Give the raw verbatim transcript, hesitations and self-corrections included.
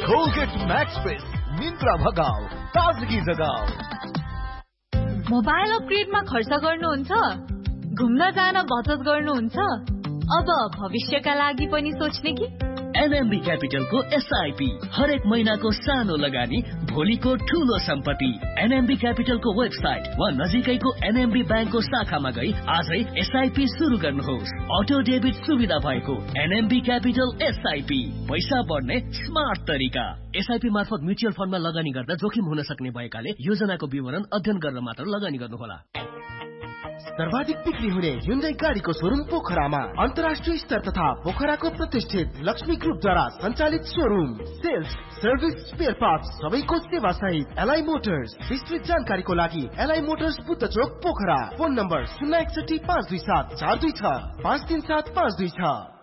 Colgate max fresh निन्द्रा भगाओ ताजगी जगाओ। मोबाइल अपग्रेडमा खर्च गर्नुहुन्छ, घुम्न जान बचत गर्नुहुन्छ, अब भविष्यका लागि पनि सोच्ने कि? एनएमबी क्यापिटलको एसआईपी हरेक महिनाको सानो लगानी भोलिको ठूलो सम्पत्ति। एनएमबी क्यापिटलको वेबसाइट वा नजिकैको एनएमबी ब्याङ्कको शाखामा गई आजै एसआईपी सुरु गर्नुहोस्। अटो डेबिट सुविधा भएको एनएमबी क्यापिटल एसआईपी, पैसा बढ्ने स्मार्ट तरिका। एसआईपी मार्फत म्युचुअल फन्डमा लगानी गर्दा जोखिम हुन सक्ने भएकाले योजनाको विवरण अध्ययन गरेर मात्र लगानी गर्नुहोला। सर्वाधिक बिक्री हुने Hyundai गाडीको शोरूम पोखरामा अन्तर्राष्ट्रिय स्तर तथा पोखराको प्रतिष्ठित लक्ष्मी ग्रुपद्वारा सञ्चालित showroom. Sales, service, spare parts सबैको सेवा सहित एलआई मोटर्स। विस्तृत जानकारीको लागि एलआई मोटर्स बुद्ध चोक पोखरा। फोन नम्बर शून्य एकसठी पाँच दुई सात चार दुई छ पाँच तीन सात पाँच दुई छ।